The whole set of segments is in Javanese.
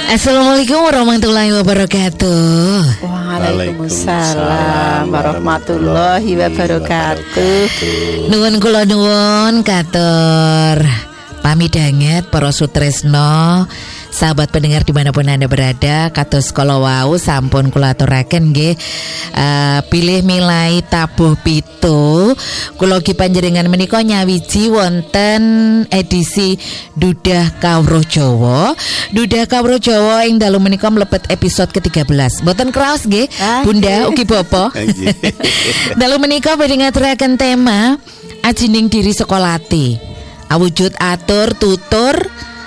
Assalamualaikum warahmatullahi wabarakatuh. Waalaikumsalam warahmatullahi wabarakatuh. Nuwun kula nuwun katur pamidanget para sutresno, sahabat pendengar dimanapun Anda berada. Kados kala wau sampun kula aturaken nggih, pilih milai tabuh pitu kula ugi panjenengan menika nyawiji wonten edisi Dudah Kawruh Jawa. Dudah Kawruh Jawa ing dalu menika mlebet episode ke-13. Mboten kraos nggih, Bunda ugi Bapak. Dalu menika badhe ngaturaken tema ajining diri sekolati. Awujud atur tutur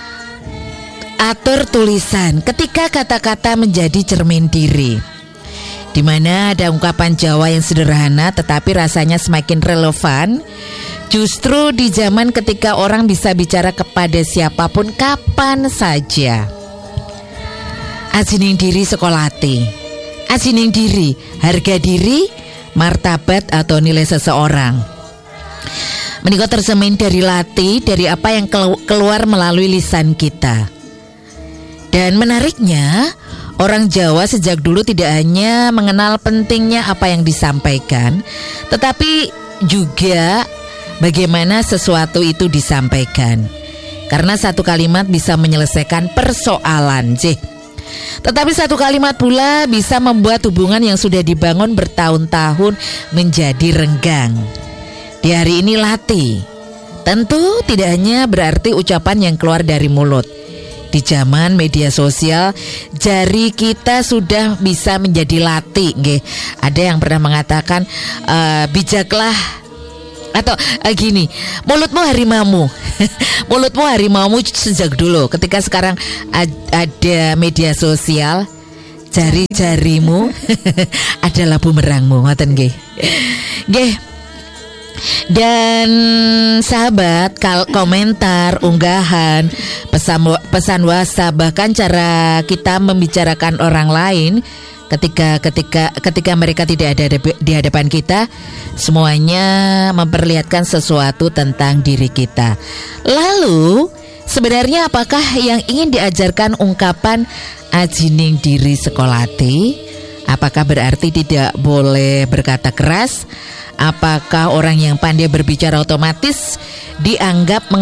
atur tulisan ketika kata-kata menjadi cermin diri, di mana ada ungkapan Jawa yang sederhana tetapi rasanya semakin relevan justru di zaman ketika orang bisa bicara kepada siapapun kapan saja. Ajining diri sekolati, ajining diri, harga diri, martabat atau nilai seseorang. Menika tersemin dari latih, dari apa yang keluar melalui lisan kita. Dan menariknya, orang Jawa sejak dulu tidak hanya mengenal pentingnya apa yang disampaikan, tetapi juga bagaimana sesuatu itu disampaikan. Karena satu kalimat bisa menyelesaikan persoalan, tetapi satu kalimat pula bisa membuat hubungan yang sudah dibangun bertahun-tahun menjadi renggang. Di hari ini latih tentu tidak hanya berarti ucapan yang keluar dari mulut. Di zaman media sosial, jari kita sudah bisa menjadi latih. Ada yang pernah mengatakan bijaklah atau gini, mulutmu harimaumu. Mulutmu harimaumu sejak dulu. Ketika sekarang ada media sosial, jari-jarimu adalah bumerangmu. Ngoten nggih. Nggih. Dan sahabat, komentar, unggahan, pesan WhatsApp, bahkan cara kita membicarakan orang lain ketika mereka tidak ada di hadapan kita, semuanya memperlihatkan sesuatu tentang diri kita. Lalu sebenarnya apakah yang ingin diajarkan ungkapan ajining diri sekolati? Apakah berarti tidak boleh berkata keras? Apakah orang yang pandai berbicara otomatis dianggap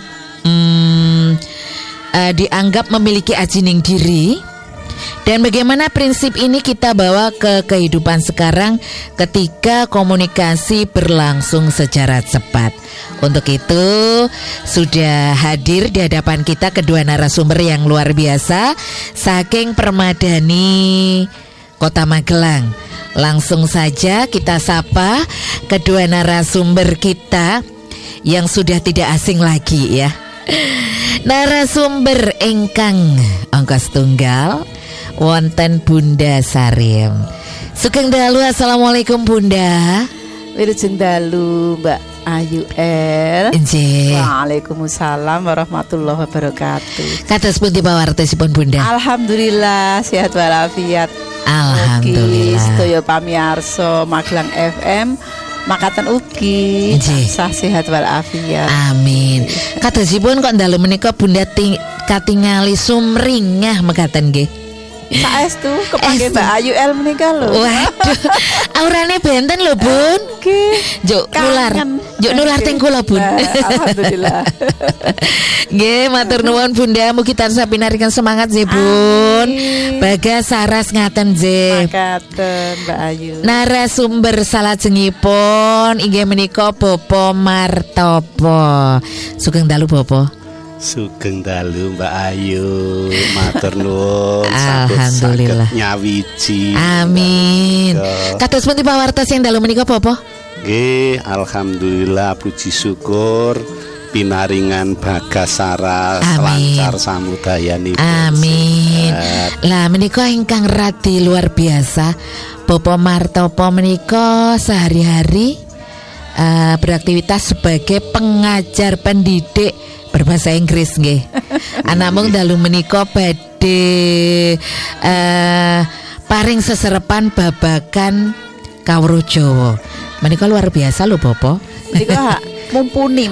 memiliki ajining diri? Dan bagaimana prinsip ini kita bawa ke kehidupan sekarang ketika komunikasi berlangsung secara cepat? Untuk itu sudah hadir di hadapan kita kedua narasumber yang luar biasa saking Permadani Kota Magelang. Langsung saja kita sapa kedua narasumber kita yang sudah tidak asing lagi ya. Narasumber ingkang angka setunggal wonten Bunda Sarim. Sugeng dalu, assalamualaikum Bunda. Wilujeng dalu Mbak Ayu R. Waalaikumsalam warahmatullahi wabarakatuh. Kados pundi pawartosipun Bunda? Alhamdulillah sehat walafiat. Alhamdulillah. Sedaya pamirsa Magelang FM makaten ugi tansah sehat walafiat. Amin. Kadosipun kok dalu menika Bunda katingali sumringah mekaten nggih. Saestu kepake Mbak Ayu L menika lho. Waduh, aurane benten lho Bun. Juk nular teng kula Bun. Alhamdulillah. Nggih, matur nuwun Bunda, mugi tansah pinarikan semangat nggih Bun. Bagas saras ngaten nggih. Makaten Mbak Ayu. Narasumber salajengipun inggih menika Bapak Martopo. Sugeng dalu Bapak. Sugeng dalu Mbak Ayu, matur nuwun. Alhamdulillah. Nyawiji. Amin. Kados pundi pawartos yang dalu menika Bapak? Nggih, alhamdulillah puji syukur pinaringan bagas saras lancar samudayanipun. Amin. Lah menika ingkang radi luar biasa. Bapak Martopo menika sehari-hari beraktivitas sebagai pengajar pendidik berbahasa Inggris nggih. Anamung dalu menika badhe paring seserepan babagan Kawruh Jawa. Menika luar biasa lho Bapak. Menika mumpuni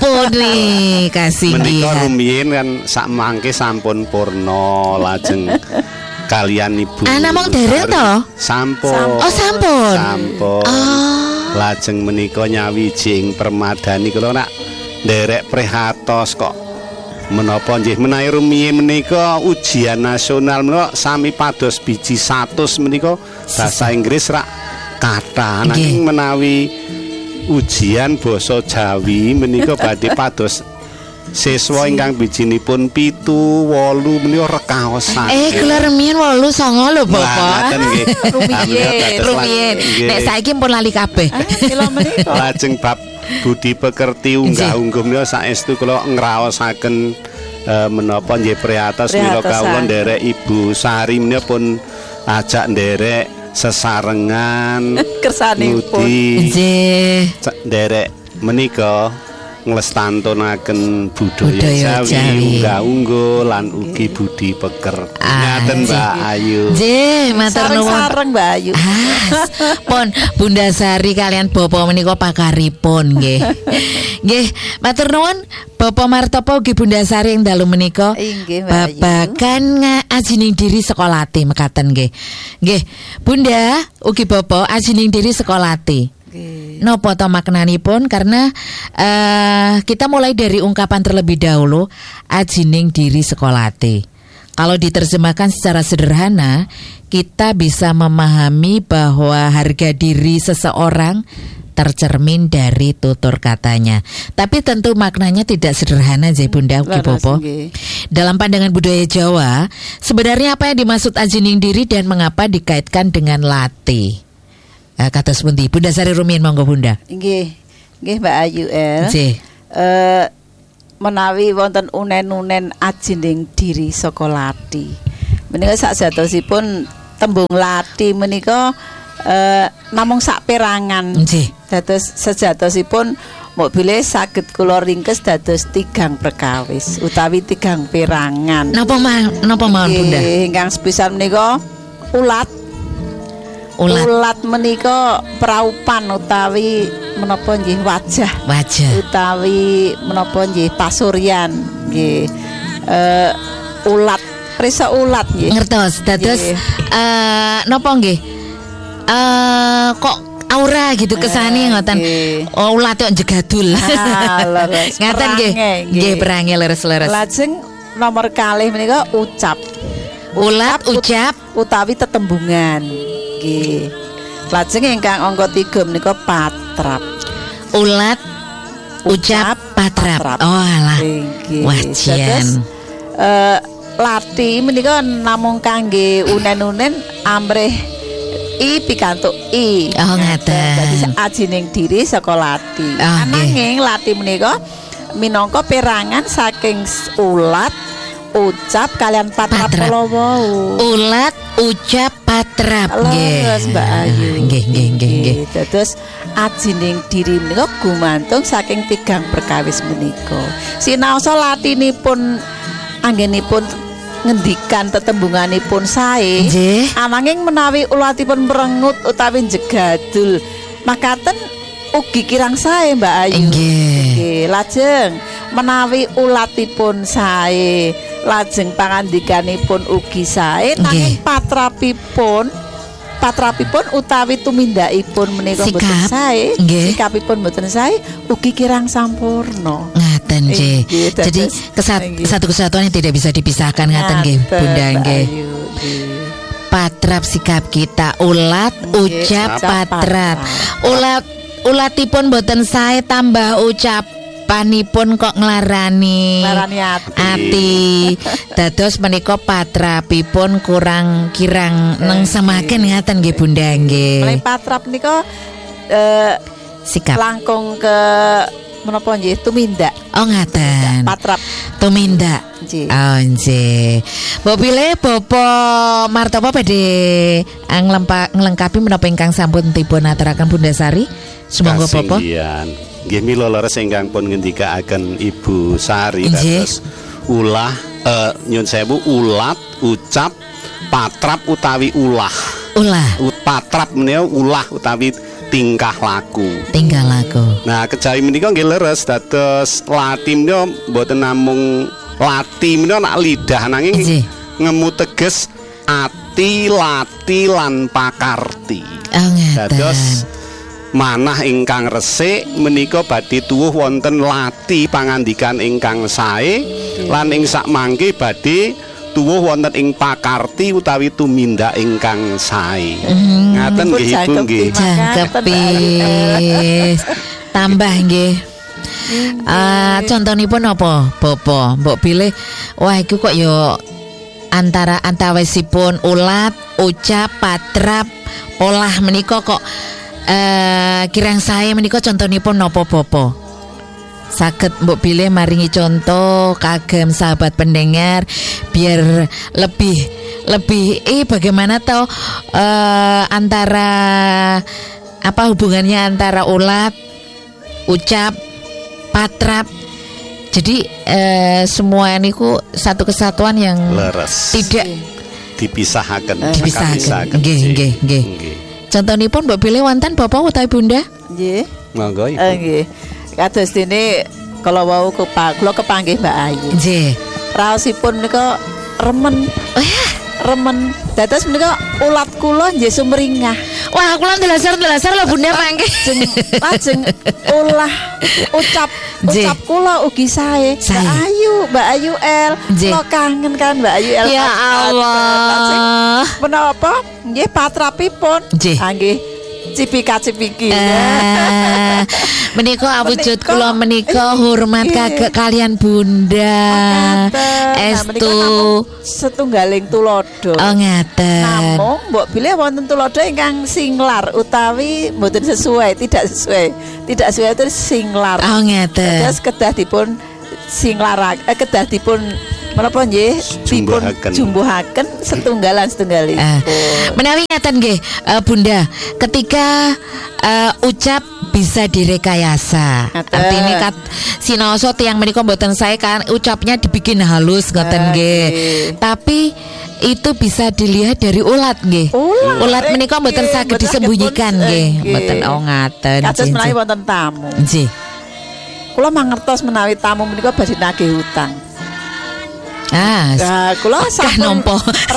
kasih menika rumiyin kan sak mangke sampun purna lajeng kalian Ibu. Namung dereng to? Sampun. Oh, sampun. Sampun. Lajeng menika nyawiji ing permadani kula nak nderek prihatos kok menapa nggih menawi rumiyin menika ujian nasional menika sami pados biji 100 menika basa Inggris rak kathah nanging menawi ujian basa Jawi menika badhe pados siswa ingkang bijinipun 7, 8 menika rekaosan. Kula rumiyin 8, 9 lho Bapak. Rumiyin. Nek saiki pun lali kabeh. Kula menika. Lajeng bab budi pekerti unggah-ungguh menika saestu kula ngraosaken menapa nggih priatos mila kawula nderek Ibu Sari menika pun ajak nderek sesarengan kersanipun. Nggih. Nderek menika nglestantunaken budaya Jawi unggah-ungguh lan ugi budi pekerti. Ngaten Mbak Ayu. Nggih, matur nuwun. Sareng Mbak Ayu. Pun Bunda Sari kalian Bapak menika pakaripun nggih. Nggih, matur nuwun Bapak Martopo ugi Bunda Sari ing dalu menika. Inggih Mbak Ayu. Babagan ajining diri sekolate mekaten nggih. Nggih, Bunda ugi Bapak ajining diri sekolate. Nopo to maknanipun karena kita mulai dari ungkapan terlebih dahulu ajining diri sekolate. Kalau diterjemahkan secara sederhana, kita bisa memahami bahwa harga diri seseorang tercermin dari tutur katanya. Tapi tentu maknanya tidak sederhana Jai Bunda ugi Bopo. Dalam pandangan budaya Jawa, sebenarnya apa yang dimaksud ajining diri dan mengapa dikaitkan dengan lati? Kata sepundi Bunda Sari rumiyin monggo Bunda. Nggih Mbak Ayu Nggih. Menawi wonten unen-unen ajining diri saka lati. Menika sakjatosipun tembung lati menika namung sak perangan. Nggih. Dados sejatosipun mok bilih saged kula ringkes dados 3 perkawis utawi 3 perangan. Napa mawon Bunda? Ingkang sepisan menika Ulat menika praupan utawi menapa nggih wajah utawi menapa nggih pasuryan nggih ulat prisa ulat nggih ngertos dados napa nggih kok aura gitu kesane ngoten ulat kok jegadul ngaten nggih perange leres-leres. Lajeng nomor kalih menika ucap utawi tetembungan. Lajeng ingkang angka 3 menika patrap. Ulat, ucap, patrap. Oh alah. Wajian. Lati menika namung kangge unen-unen amrih I pikantuk I. Oh ngaten. Dadi ajining diri saka lati. Ananging lati menika minangka perangan saking ulat, ucap kalian patrap kala wau. Ulat, ucap, patrap. Nggih, Mbak Ayu. Nggih. Terus ajining diri menika gumantung saking 3 perkawis menika. Sinaosa latinipun anggenipun ngendikan tetembunganipun sae. Ananging menawi ulatipun merengut utawi jegadul, makaten ugi kirang sae Mbak Ayu. Nggih. Lajeng menawi ulatipun sae, lajeng pangandikanipun ugi sae, nanging patrapipun utawi tumindakipun menika boten sae, sikapipun boten sae, ugi kirang sampurna. Ngaten nggih. Jadi satu kesatuan yang tidak bisa dipisahkan ngaten nggih Bunda nggih. Patrap sikap kita ulat, ucap, patrap. Ulatipun boten sae tambah ucap panipun kok nglarani ati. Dados menika patrapipun kurang kirang nengsemaken ngaten nggih Bunda nggih. Mulai patrap nika sikap langkung ke menapa nggih tumindak. Oh ngaten. Patrap tumindak. Oh nggih. Mbok pilih Bapak Martopo badhe nglengkapi menapa ingkang sampun dipun aturaken Bunda Sari. Sumangga Bapak. Nggih mila leres ingkang pun ngendikaaken Ibu Sari dados nyun sewu ulat, ucap, patrap utawi ulah. Patrap menika ulah utawi tingkah laku. Nah, kejawi menika nggih leres dados lati menika mboten namung lati menika nak lidah nanging ngemu teges ati, lati lan pakarti. Dados manah ingkang resik menika badhe tuwuh wonten lati pangandikan ingkang sae lan ing sak mangke badhe tuwuh wonten ing pakarti utawi tumindak ingkang sae. Ngaten nggih Ibu nggih. Jangkepis. Tambah nggih. Contonipun apa, Bapak? Mbok pilih wah iku kok ya antara antawisipun ulat, ucap, patrap, olah menika kok kirang saya menika contonipun napa Bapak? Saged mbok pilih maringi contoh kagem sahabat pendengar biar lebih bagaimana toh antara apa hubungannya antara ulat, ucap, patrap. Jadi semua niku satu kesatuan yang leres. Tidak dipisahkan. Nggih. Contonipun mbok pilih wonten Bapak utawi Bunda? Nggih. Monggo Ibu. Nggih. Kados dene kala wau kula kepanggih Mbak Ayu. Nggih. Raosipun menika remen. Oh ya, remen. Dados menika ulat kula nggih sumringah. Wah, kula ndelasar lho Bunda mangke. Lajeng ulah ucap kula ugi sae. Mbak Ayu L. Kula kangen kan Mbak Ayu L. Ya Allah. Menapa? Nggih patrapipun. Nggih. Cipika-cipiki. Menika awujud kula menika hormat kalian Bunda. Estu setunggaling tulodo. Oh ngaten. Namung mbok bilih wonten tulodo ingkang singlar utawi mboten sesuai, tidak sesuai itu singlar. Oh ngaten. Terus kedah dipun kedah dipun menapa nggih dipun jumbuhaken setunggalipun. Menawi ngaten nggih Bunda, ketika ucap bisa direkayasa. Artinya sinaosa tiyang menika mboten sae kan ucapnya dibikin halus ngoten nggih. Tapi itu bisa dilihat dari ulat nggih. Ulat menika mboten saged disembunyikan nggih. Mboten ngaten. Kados menawi wonten tamu. Nggih. Kula mangertos menawi tamu menika badhe nagih utang. Kula sampun nampa.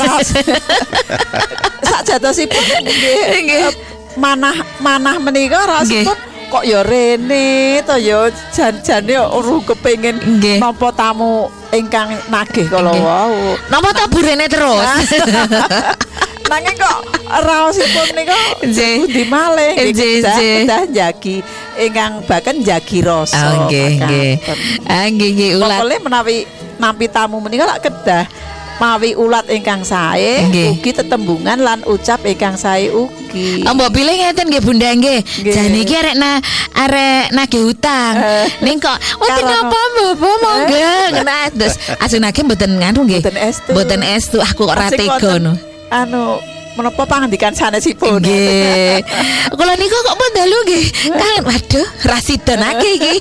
Sakjatosipun nggih manah menika rasipun kok ya rene to ya jan-jane ora kepengin nampa tamu ingkang nagih kala wau. Napa ta burene terus? Nanging kok raosipun nika pundi malih kedah njagi ingkang baken njagi rasa. Nggih ulat. Pokoke menawi nampi tamu menika lak kedah mawi ulat ingkang sae ugi tetembungan lan ucap ingkang sae ugi. Mbok pilih ngeten nggih Bunda nggih. Jane iki arek nagih utang. Ning kok wonten napa Bapak monggo ngene terus ajenake mboten nganu nggih. Mboten estu aku kok ra tega ngono. Menapa pangandikan sanesipun? Nggih. Kula niku kok pun dalu nggih. Kan waduh rasidanake iki.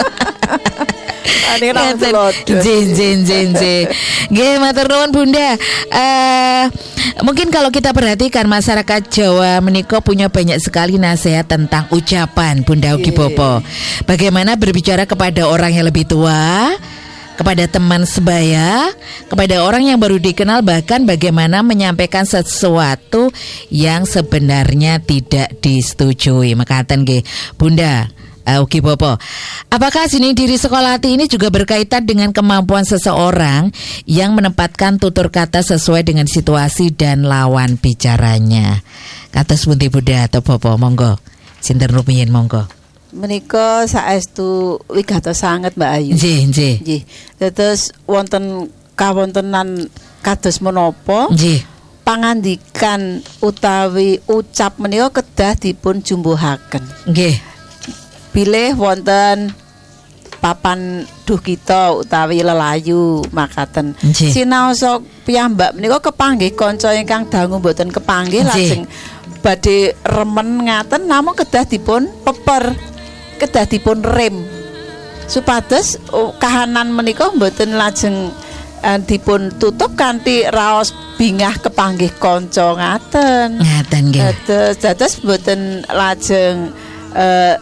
Nggih matur nuwun Bunda. Mungkin kalau kita perhatikan masyarakat Jawa menika punya banyak sekali nasihat tentang ucapan Bunda ugi Bopo. Bagaimana berbicara kepada orang yang lebih tua, kepada teman sebaya, kepada orang yang baru dikenal, bahkan bagaimana menyampaikan sesuatu yang sebenarnya tidak disetujui. Makaten nggih Bunda ugi Bopo. Apakah seni diri sekolahati ini juga berkaitan dengan kemampuan seseorang yang menempatkan tutur kata sesuai dengan situasi dan lawan bicaranya? Kados pundi Bunda atau Bopo? Monggo. Sinten rumiyin monggo. Menika saestu wigatos sanget Mbak Ayu. Nggih. Terus wonten kawontenan kados menapa? Nggih. Pangandikan utawi ucap menika kedah dipun jumbuhaken. Nggih. Bilih wonten papan duh kita utawi lelayu makaten. Sinaosa piyambak menika kepanggih kanca ingkang dangu mboten kepanggih lajeng badhe remen ngaten namung kedah dipun peper, kedah dipun rem supados kahanan menika mboten lajeng dipun tutup kanthi raos bingah kepanggih kanca ngaten. Ngaten nggih. Dados mboten lajeng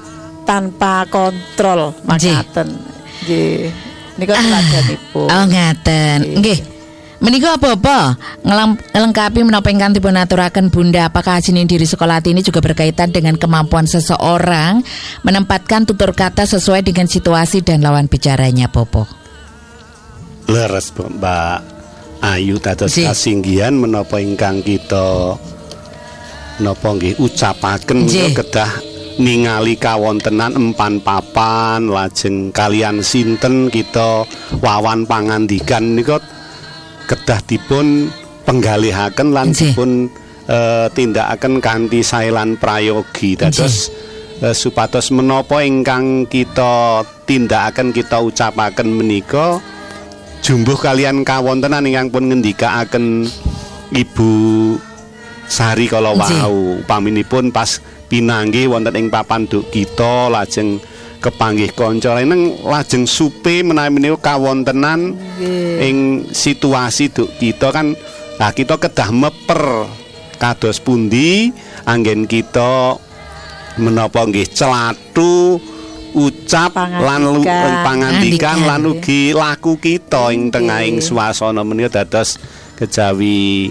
tanpa kontrol makaten. Nggih. Nika teladanipun. Oh ngaten. Nggih. Menika apa-apa ngelengkapi menapa ingkang dipun aturaken Bunda, apakah Ajining Diri Sekolati ini juga berkaitan dengan kemampuan seseorang menempatkan tutur kata sesuai dengan situasi dan lawan bicaranya, Popo. Leres Mbak Ayu dados kasinggihan menapa ingkang kita napa nggih ucapaken kedah ningali kawontenan empan papan lajeng kalian sinten kita wawan pangandikan nika kedah dipun penggalihaken lan dipun tindakaken kanthi sae lan prayogi dados supados menapa ingkang kita tindakaken kita ucapaken menika jumbuh kalian kawontenan ingkang pun ngendikaaken Ibu Sari kala wau paminipun pas pinanggih wonten ing papan duk kita lajeng kepanggih kanca leneng lajeng supe menawi menika kawontenan ing situasi duk kita kan kita kedah meper kados pundi anggen kita menapa nggih celathu ucap lan pangandikan lan ugi laku kita ing tengahing swasana menika dados kejawi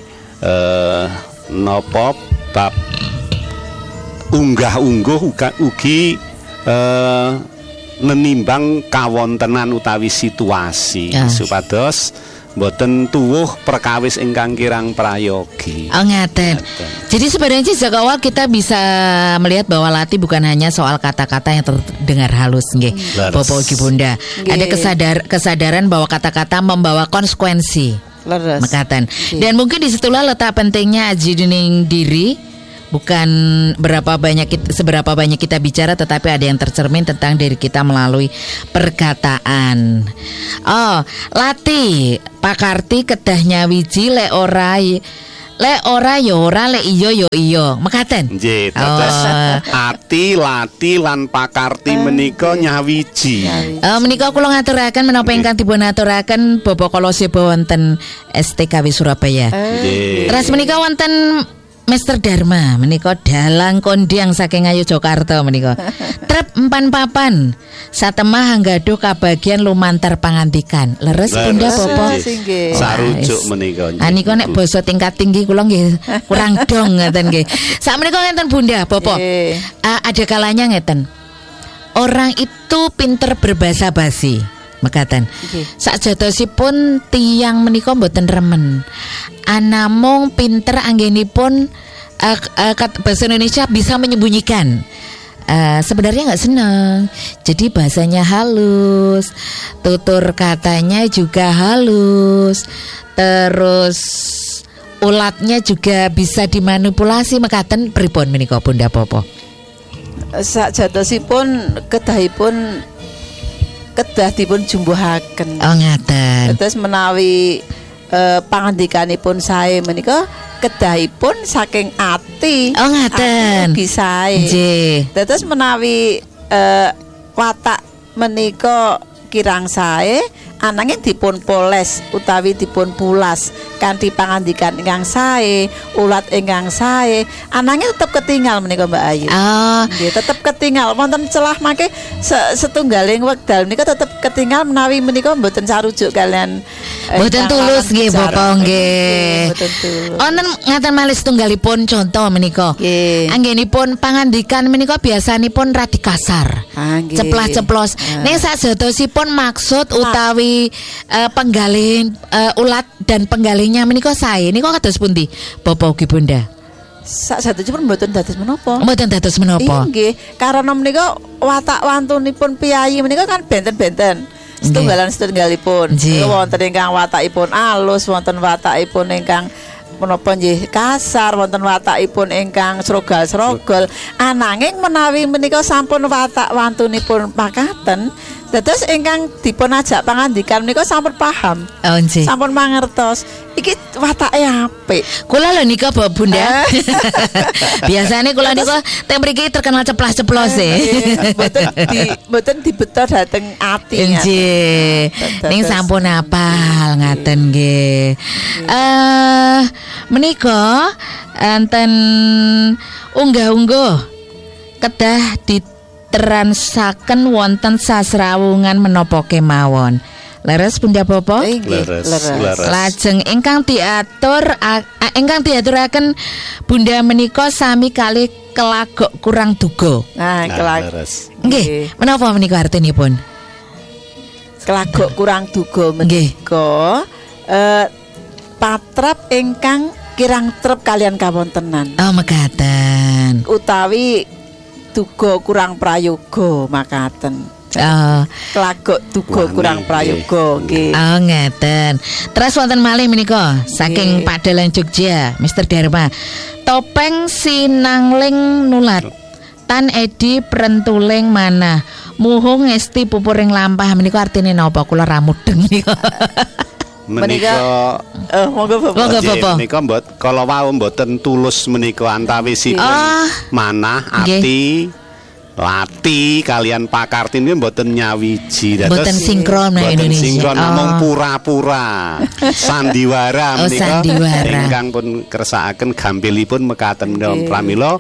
napa bab unggah-ungguh ugi menimbang kawontenan utawi situasi supados mboten tuwuh perkawis ingkang kirang prayogi. Oh ngaten. Jadi sebenarnya sejak awal kita bisa melihat bahwa latih bukan hanya soal kata-kata yang terdengar halus nggih. Bapak Ibu Bunda. Ada kesadaran bahwa kata-kata membawa konsekuensi. Mekaten. Dan mungkin disitulah letak pentingnya Ajining Diri. Bukan seberapa banyak kita bicara, tetapi ada yang tercermin tentang diri kita melalui perkataan. Oh, Lati pakarti kedah nyawiji le ora yo ora le iyo yo iyo. Mekaten. Nggih, tetes ati lati lan pakarti menika nyawiji. Menika kula ngaturaken menapa ingkang dipun aturaken Bapak Kolosebo wonten STKW Surabaya. Terus menika wonten Mr. Dharma menika dalang kondiang saking Ayu Jakarta menika. Trep empan papan satemah anggaduh kabagian lumantar pangandikan. Leres Bunda Bapak. Sarujuk menika. Anika nek basa tingkat tinggi kula nggih kurang dong ngeten nggih. Sak menika ngeten Bunda Bapak. Ada kalanya ngeten. Orang itu pinter berbahasa basi. Mekaten. Sakjatosipun tiyang menika mboten remen. Anamung pinter anggenipun bahasa Indonesia bisa menyembunyikan. Sebenarnya nggak senang. Jadi bahasanya halus, tutur katanya juga halus, terus ulatnya juga bisa dimanipulasi. Mekaten pripun menika Bunda Popo? Sakjatosipun kedah dipun jumbuhaken. Oh ngaten. Terus menawi pangandikanipun sae menika kedahipun saking ati. Oh ngaten. Ugi sae. Nggih. Terus menawi watak menika kirang sae ananging dipun poles utawi dipun pulas kanthi pangandikan ingkang sae, ulat ingkang sae, ananging tetep ketinggal menika Mbak Ayu. Nggih, tetep ketinggal wonten celah mangke setunggaling wekdal menika tetep ketinggal menawi menika mboten sarujuk kalian mboten tulus nggih Bapak nggih. Mboten tulus. Wonten ngaten malih setunggalipun contoh menika. Anggenipun pangandikan menika biasanipun radi kasar. Ceplas-ceplos. Ning sajatosipun maksud utawi penggalih ulat dan penggalihnya menika sae niku kados pundi Bapak ugi Bunda? Sakjatosipun mboten dados menapa. Mboten dados menapa. Nggih, karena menika watak wantunipun piyayi menika kan benten-benten. Setunggalipun. Wonten ingkang watakipun alus, wonten watakipun ingkang menapa nggih kasar, wonten watakipun ingkang srogal-srogol. Ananging menawi menika sampun watak wantunipun makaten, dados ingkang dipun ajak pangandikan menika sampun paham. Oh nggih. Sampun mangertos. Iki watake apik. Kula lho nika Bunda. Biasane kula nika teng mriki terkenal ceplas-ceplos Mboten dibeto dhateng ati. Nggih. Ning sampun apal ngaten nggih. Menika enten unggah-ungguh kedah diterasaken wonten sasrawungan menapa kemawon. Leres Bunda Bopo? Leres. Lajeng ingkang diaturaken Bunda menika sami kalih kelagok kurang duga. Nah, leres. Nggih, menapa menika artinipun? Kelagok kurang duga menika patrap ingkang kirang trep kalian kawontenan. Oh, mekaten. Utawi duga kurang prayoga makaten. Kelagok duga kurang prayoga nggih. Oh, ngeten. Terus wonten malih menika saking Padalan Jogja, Mr. Dharma. Topeng sinangling nulat. Tan Edi prentuling manah. Muhung ngesti pupuring lampah menika artine napa? Kula ra mudeng menika. Menika monggo Bapak. Menika kala wau mboten tulus menika antawisipun manah, ati, lati kalian pakarti ini mboten nyawiji. Mboten sinkron Indonesia. Sinkron namung pura-pura. Sandiwara menika ingkang pun kersakaken gampilipun mekaten pramila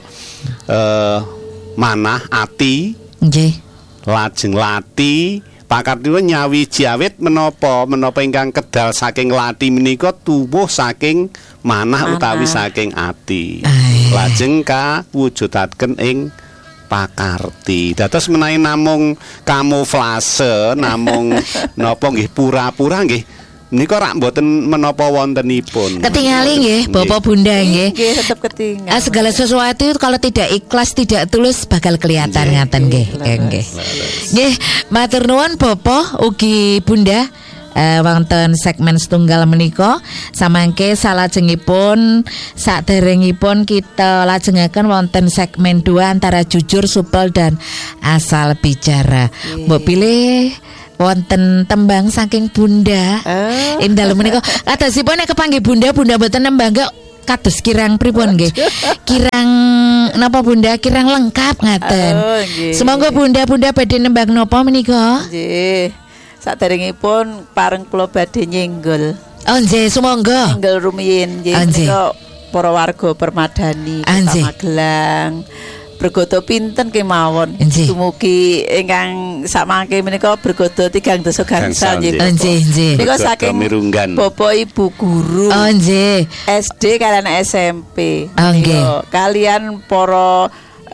manah, ati, nggih. Lajeng lati pakartipun nyawiji awit menapa ingkang kedal saking lati menika tuwuh saking manah utawi saking ati. Lajeng kawujudaken ing pakarti. Dados menawi namung kamuflase, namung napa nggih pura-pura nggih menika rak mboten menapa wontenipun. Ketingali nggih Bapak Bunda nggih. Nggih tetep ketingal. Segala sesuatu itu kalau tidak ikhlas, tidak tulus bakal kelihatan ngaten nggih. Nggih. Nggih, matur nuwun Bapak ugi Bunda. Wonten segmen setunggal menika samangke salajengipun saderengipun kita lajengaken wonten segmen 2 antara jujur, supel dan asal bicara. Mbok pilih wonten tembang saking Bunda. Indal menika kadosipun nek kepanggih Bunda mboten nembang kados kirang pripun nggih. Kirang napa Bunda? Kirang lengkap ngaten. Semoga Bunda badhe nembang napa menika? Nggih. Saderengipun pareng kula badhe nyenggol. Oh nggih, sumangga. Nyenggol rumiyin nggih menika para warga Permadani Kota Magelang. Bergodo pinten kemawon. Dumugi ingkang samangke menika bergodo 3 dasa gangsal nggih. Nggih. Menika saking Bapak Ibu guru. Oh nggih. SD kalian SMP. Nggih. Kalian para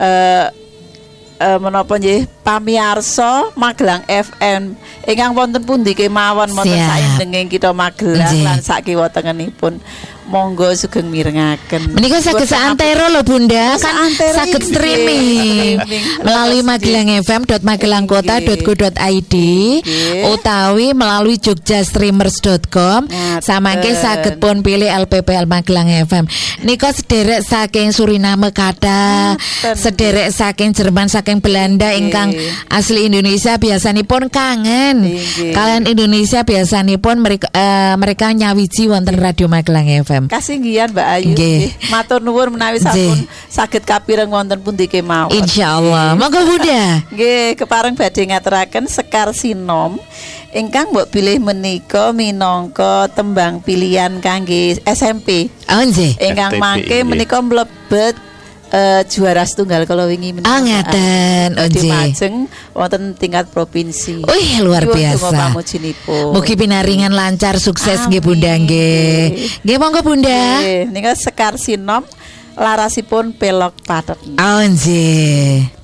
menapa nggih pamiarsa Magelang FM ingkang wonten pundi kemawon wonten saindenging kita Magelang lan sak kiwa tengenipun monggo sugeng mirengaken. Menika saged saantero lho Bunda, kan saged streaming melalui magelangfm.magelangkota.co.id utawi melalui jogjastreamers.com. Samangke saged pun pilih LPPL Magelang FM. Nika sederek saking Suriname kathah, sederek saking Jerman, saking Belanda ingkang asli Indonesia biasanipun kangen kalian Indonesia, biasanipun mereka nyawiji wonten Radio Magelang FM. Kasinggihan Mbak Ayu. Matur nuwun menawi sampun saged kapireng wonten pundi kemawon. Insyaallah. Monggo Bunda. Nggih, kepareng badhe ngaturaken Sekar Sinom ingkang mbok pilih menika minangka tembang pilihan kangge SMP. Oh nggih. Ingkang mangke menika mlebet juara setunggal kalau wingi menika. Ngaten, Majeng wonten tingkat provinsi. Wih, luar biasa. Mugi pinaringan lancar, sukses nggih Bunda nggih. Nggih monggo Bunda. Nggih, nika Sekar Sinom larasipun pelok pathet. Oh nggih.